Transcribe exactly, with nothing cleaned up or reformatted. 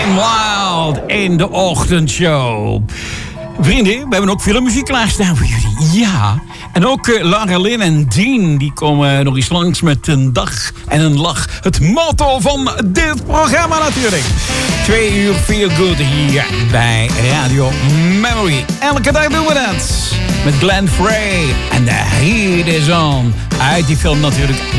Wild in de ochtendshow. Vrienden, we hebben ook filmmuziek klaarstaan voor jullie. Ja. En ook uh, Lara Lynn en Dean, die komen nog eens langs met een dag en een lach. Het motto van dit programma natuurlijk. Twee uur feel good hier bij Radio Memory. Elke dag doen we dat. Met Glenn Frey en The Heat Is On. Uit die film natuurlijk